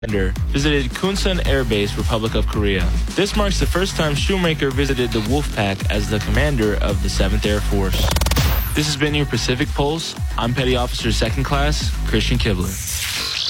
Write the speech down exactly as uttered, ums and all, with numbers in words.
visited Kunsan Air Base, Republic of Korea. This marks the first time Shoemaker visited the Wolfpack as the commander of the seventh Air Force. This has been your Pacific Pulse. I'm Petty Officer Second Class Christian Kibler.